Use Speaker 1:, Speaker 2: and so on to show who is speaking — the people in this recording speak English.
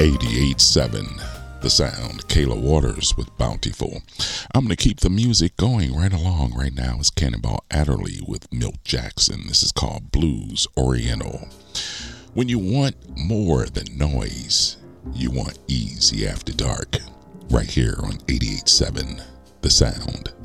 Speaker 1: 88.7 The Sound. Kayla Waters with Bountiful. I'm going to keep the music going right along. Right now it's Cannonball Adderley with Milt Jackson. This is called Blues Oriental. When you want more than noise, you want easy after dark. Right here on 88.7 The Sound.